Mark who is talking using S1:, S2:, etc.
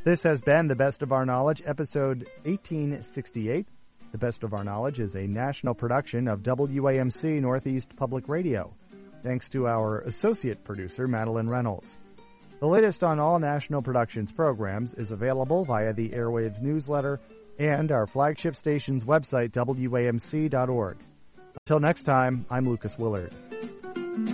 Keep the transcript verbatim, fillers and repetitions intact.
S1: This has been The Best of Our Knowledge, episode eighteen sixty-eight. The Best of Our Knowledge is a national production of W A M C Northeast Public Radio, thanks to our associate producer, Madeline Reynolds. The latest on all National Productions programs is available via the Airwaves newsletter and our flagship station's website, W A M C dot org. Until next time, I'm Lucas Willard.